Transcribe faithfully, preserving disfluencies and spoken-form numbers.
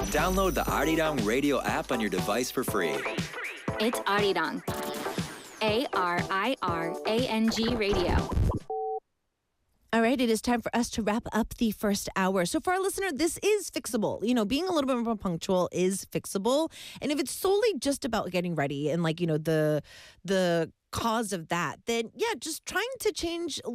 Download the Arirang Radio app on your device for free. It's Arirang. A R I R A N G Radio. All right, it is time for us to wrap up the first hour. So for our listener, this is fixable. You know, being a little bit more punctual is fixable. And if it's solely just about getting ready and like, you know, the the cause of that, then yeah, just trying to change